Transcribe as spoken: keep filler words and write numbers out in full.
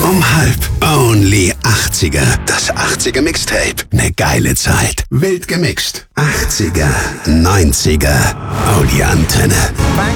Um halb. Only achtziger. Das achtziger Mixtape. Ne geile Zeit. Wild gemixt. achtziger, neunziger. Oh, die Antenne.